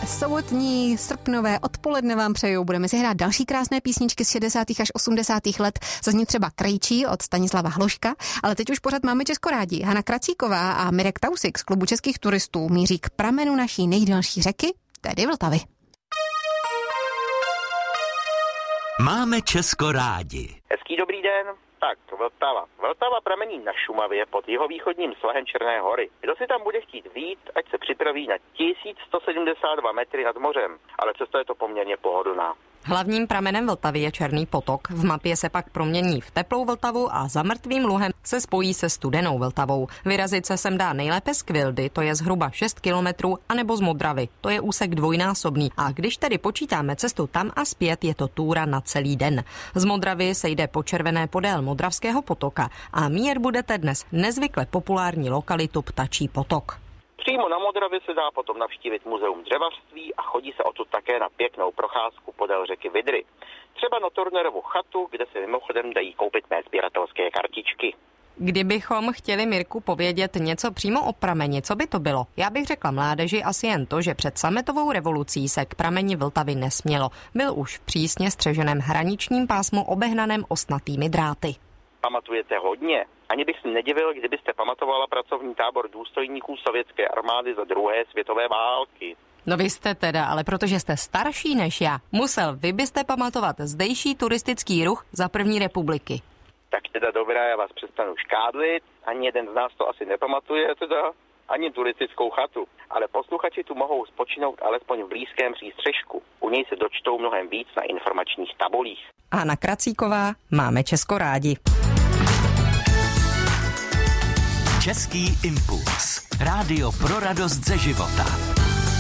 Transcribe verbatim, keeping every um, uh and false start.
Sobotní srpnové odpoledne vám přeju. Budeme si hrát další krásné písničky z šedesátých až osmdesátých let. Zazní třeba Krejčí od Stanislava Hloška, ale teď už pořád máme Česko rádi. Hana Kracíková a Mirek Tausik z Klubu českých turistů míří k pramenu naší nejdelší řeky, tedy Vltavy. Máme Česko rádi. Hezký dobrý den. Tak, Vltava. Vltava pramení na Šumavě pod jihovýchodním svahem Černé hory. Kdo si tam bude chtít vyjít, ať se připraví na tisíc sto sedmdesát dva metry nad mořem, ale přesto je to poměrně pohodlná. Hlavním pramenem Vltavy je Černý potok. V mapě se pak promění v teplou Vltavu a za Mrtvým luhem se spojí se studenou Vltavou. Vyrazit se sem dá nejlépe z Kvildy, to je zhruba šest kilometrů, anebo z Modravy, to je úsek dvojnásobný. A když tedy počítáme cestu tam a zpět, je to túra na celý den. Z Modravy se jde po červené podél Modravského potoka a míjet budete dnes nezvykle populární lokalitu Ptačí potok. Přímo na Modravě se dá potom navštívit muzeum dřevařství a chodí se odtud také na pěknou procházku podél řeky Vydry. Třeba na Turnerovu chatu, kde se mimochodem dají koupit mé sběratelské kartičky. Kdybychom chtěli Mirku povědět něco přímo o prameni, co by to bylo? Já bych řekla mládeži asi jen to, že před sametovou revolucí se k prameni Vltavy nesmělo. Byl už v přísně střeženém hraničním pásmu obehnaném ostnatými dráty. Pamatujete hodně? Ani bych si nedivil, kdybyste pamatovala pracovní tábor důstojníků sovětské armády za druhé světové války. No vy jste teda, ale protože jste starší než já, musel vy byste pamatovat zdejší turistický ruch za první republiky. Tak teda dobrá, já vás přestanu škádlit, ani jeden z nás to asi nepamatuje teda, ani turistickou chatu, ale posluchači tu mohou spočinout alespoň v blízkém přístřežku. U něj se dočtou mnohem víc na informačních tabulích. Hana Kracíková, máme Česko rádi. Český impuls. Rádio pro radost ze života.